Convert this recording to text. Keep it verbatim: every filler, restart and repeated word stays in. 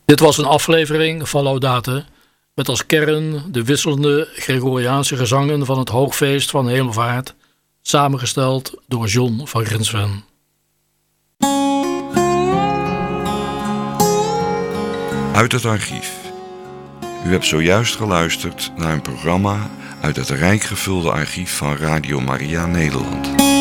Dit was een aflevering van Laudate, met als kern de wisselende Gregoriaanse gezangen van het Hoogfeest van Hemelvaart, samengesteld door John van Grinsven. Uit het archief. U hebt zojuist geluisterd naar een programma uit het rijk gevulde archief van Radio Maria Nederland.